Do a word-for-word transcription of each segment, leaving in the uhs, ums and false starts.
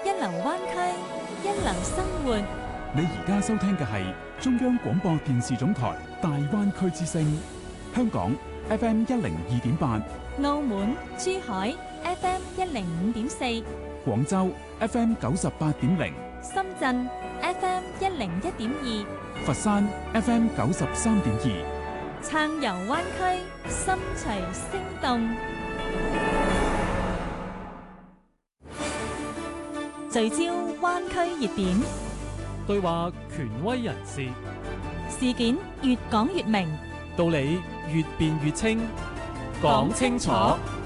一流灣區，一流生活。 你而家收聽嘅係中央廣播電視總台大灣區之聲，香港 F M 一零二點八， 澳門、珠海 F M 一零五點四， 廣州 F M 九十八點零， 深圳 F M 一零一點二， 佛山 F M 九十三點二。 撐遊灣區，心隨聲動。聚焦灣區熱點， 對話權威人士， 事件越講越明， 道理越辯越清，講清楚，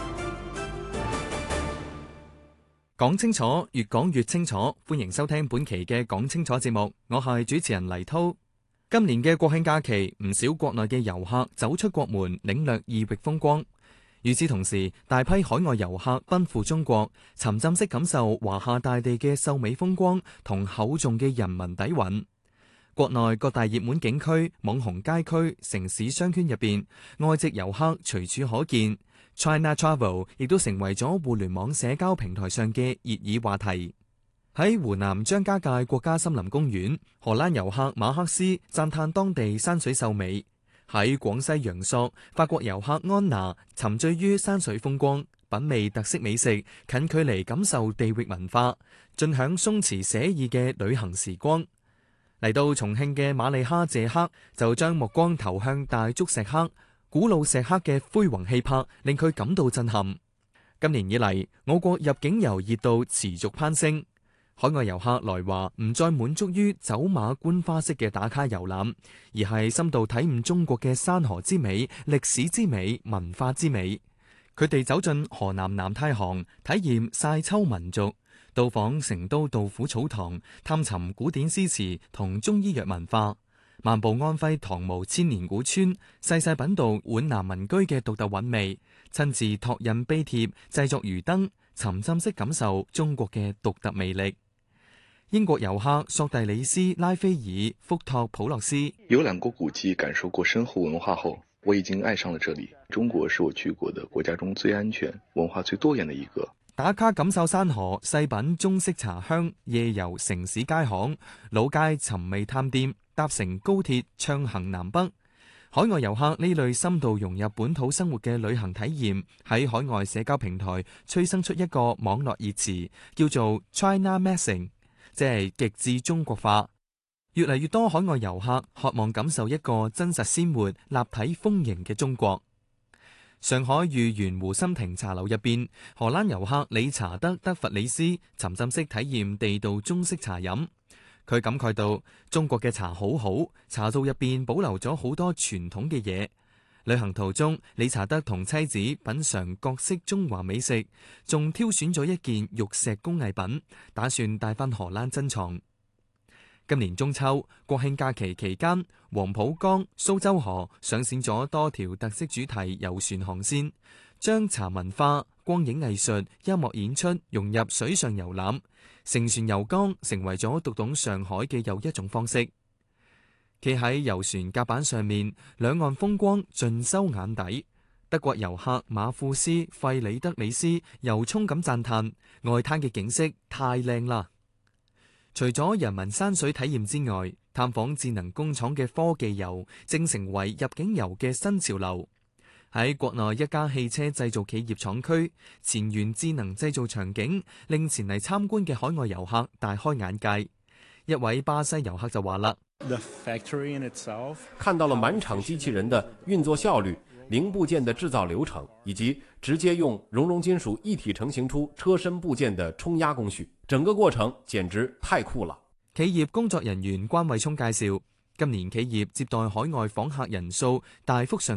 講清楚，越講越清楚。歡迎收聽本期嘅講清楚節目，我係主持人黎濤。今年嘅國慶假期，唔少國內嘅遊客走出國門，領略異域風光。與此同時，大批海外遊客奔赴中國，沉浸式感受華夏大地嘅秀美風光同厚重嘅人文底蘊。國內各大熱門景區、網紅街區、城市商圈入邊，外籍遊客隨處可見。China Travel 亦都成為咗互聯網社交平台上嘅熱議話題。喺湖南張家界國家森林公園，荷蘭遊客馬克思讚嘆當地山水秀美。喺廣西陽朔，法國遊客安娜沉醉於山水風光，品味特色美食，近距離感受地域文化，盡享鬆弛寫意嘅旅行時光。嚟到重慶嘅瑪麗哈謝克就將目光投向大足石刻，古老石刻嘅恢宏氣魄令佢感到震撼。今年以嚟，我國入境遊熱度持續攀升。海外遊客來華唔再滿足於走馬觀花式嘅打卡遊覽，而係深度體悟中國嘅山河之美、歷史之美、文化之美。佢哋走進河南南太行，體驗晒秋民族；到訪成都杜甫草堂，探尋古典詩詞同中醫藥文化；漫步安徽唐墓千年古村，細細品讀皖南民居嘅獨特韻味；親自拓印碑帖，製作魚燈，沉浸式感受中國嘅獨特魅力。英國遊客索蒂里斯拉菲爾福托普洛斯遊覽過古蹟，感受過深厚文化後，我已經愛上了這裡。中國是我去過的國家中最安全、文化最多元的一個。 打卡感受山河，細品中式茶香，夜遊城市街巷，老街尋味探店，搭乘高鐵暢行南北。海外遊客呢類深度融入本土生活嘅旅行體驗，喺海外社交平台催生出一個網絡熱詞，叫做 China Messing，即係極致中國化。越嚟越多海外遊客渴望感受一個真實鮮活、立體豐盈嘅中國。上海豫園湖心亭茶樓入邊，荷蘭遊客理查德德弗里斯沉浸式體驗地道中式茶飲。佢感慨到中國嘅茶好好，茶道入邊保留咗好多傳統嘅嘢。旅行途中，理查德同妻子品嘗各式中華美食，仲挑選咗一件玉石工藝品，打算帶返荷蘭珍藏。今年中秋國慶假期期間，黃浦江、蘇州河上線咗多條特色主題遊船航線，將茶文化、光影藝術、音樂演出融入水上遊覽，乘船遊江成為咗讀懂上海嘅又一種方式。企喺遊船甲板上面，兩岸風光盡收眼底。德國遊客馬庫斯費里德里斯由衷咁讚嘆外灘嘅景色太靚啦。除咗人文山水體驗之外，探訪智能工廠嘅科技遊正成為入境遊嘅新潮流。喺國內一家汽車製造企業廠區，前沿智能製造場景令前嚟參觀嘅海外遊客大開眼界。一位巴西遊客就話啦， 看到了滿場機器人的運作效率、零部件的製造流程，以及直接用熔融金屬一體成型出車身部件的沖壓工序，整個過程簡直太酷了。 企業工作人員關慧聰介紹，今年企業接待海外訪客人數大幅上